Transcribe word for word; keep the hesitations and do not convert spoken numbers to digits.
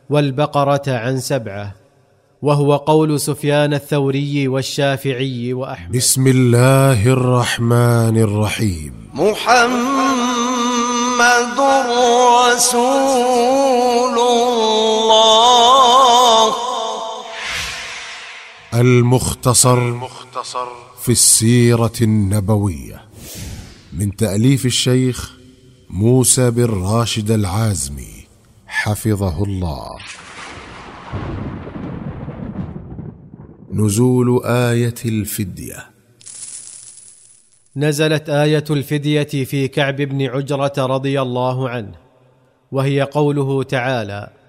والبقرة عن سبعة، وهو قول سفيان الثوري والشافعي وأحمد. بسم الله الرحمن الرحيم. محمد رسول الله. المختصر في السيرة النبوية، من تأليف الشيخ موسى بن راشد العازمي حفظه الله. نزول آية الفدية. نزلت آية الفدية في كعب بن عجرة رضي الله عنه، وهي قوله تعالى: